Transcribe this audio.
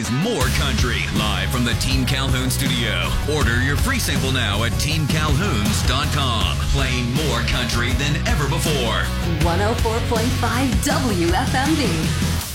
Calhoun's More Country, live from the Team Calhoun studio. Order your free sample now at teamcalhouns.com. Playing more country than ever before. 104.5 WFMB.